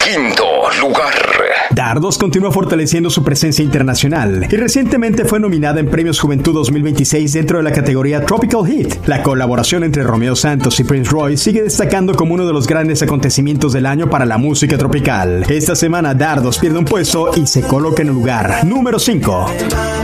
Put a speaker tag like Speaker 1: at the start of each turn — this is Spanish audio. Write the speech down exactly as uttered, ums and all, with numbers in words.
Speaker 1: quinto lugar.
Speaker 2: Dardos continúa fortaleciendo su presencia internacional y recientemente fue nominada en Premios Juventud dos mil veintiséis dentro de la categoría Tropical Hit. La colaboración entre Romeo Santos y Prince Royce sigue destacando como uno de los grandes acontecimientos del año para la música tropical. Esta semana Dardos pierde un puesto y se coloca en el lugar número cinco.